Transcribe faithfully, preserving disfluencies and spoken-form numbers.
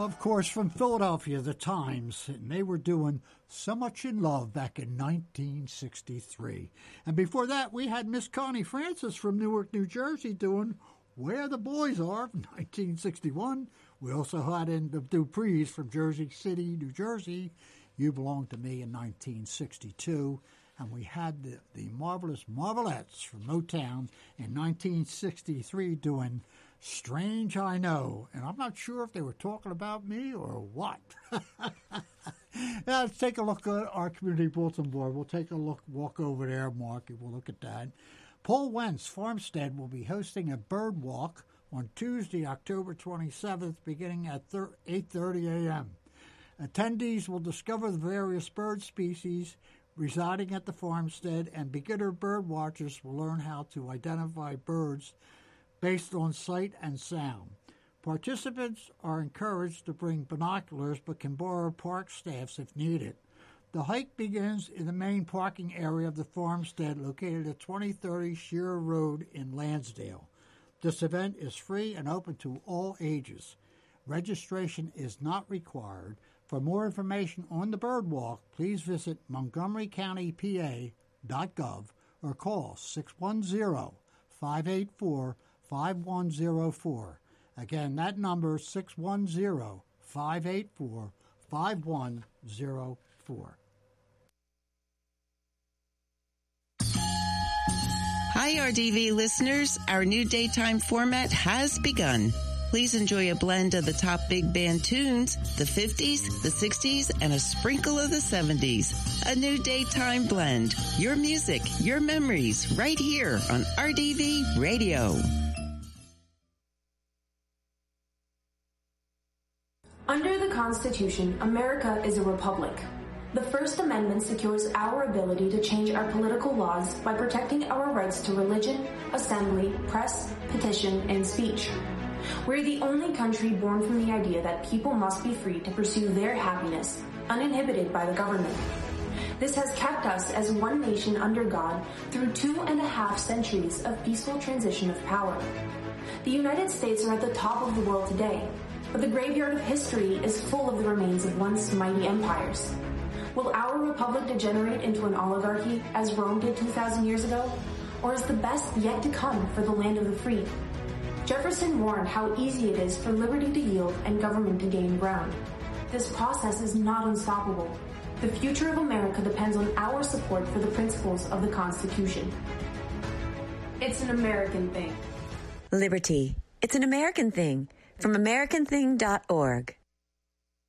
Of course, from Philadelphia, the Times, and they were doing So Much in Love back in nineteen sixty-three. And before that, we had Miss Connie Francis from Newark, New Jersey doing Where the Boys Are from nineteen sixty-one. We also had in the Duprees from Jersey City, New Jersey, You Belong to Me in nineteen sixty-two. And we had the, the Marvelous Marvelettes from Motown in nineteen sixty-three doing Strange I Know. And I'm not sure if they were talking about me or what. Now, let's take a look at our community bulletin board. We'll take a look, walk over there, Mark, and we'll look at that. Paul Wentz Farmstead will be hosting a bird walk on Tuesday, October twenty-seventh, beginning at eight thirty a.m. Attendees will discover the various bird species residing at the farmstead, and beginner bird watchers will learn how to identify birds based on sight and sound. Participants are encouraged to bring binoculars but can borrow park staffs if needed. The hike begins in the main parking area of the farmstead located at twenty thirty Shearer Road in Lansdale. This event is free and open to all ages. Registration is not required. For more information on the bird walk, please visit montgomery county p a dot gov or call six one zero, five eight four, five one zero four. Again, that number is six one zero, five eight four, five one zero four. Hi, R D V listeners. Our new daytime format has begun. Please enjoy a blend of the top big band tunes, the fifties, the sixties, and a sprinkle of the seventies. A new daytime blend. Your music, your memories, right here on R D V Radio. Under the Constitution, America is a republic. The First Amendment secures our ability to change our political laws by protecting our rights to religion, assembly, press, petition, and speech. We're the only country born from the idea that people must be free to pursue their happiness, uninhibited by the government. This has kept us as one nation under God through two and a half centuries of peaceful transition of power. The United States are at the top of the world today, but the graveyard of history is full of the remains of once mighty empires. Will our republic degenerate into an oligarchy as Rome did two thousand years ago? Or is the best yet to come for the land of the free? Jefferson warned how easy it is for liberty to yield and government to gain ground. This process is not unstoppable. The future of America depends on our support for the principles of the Constitution. It's an American thing. Liberty. It's an American thing. From American Thing dot org.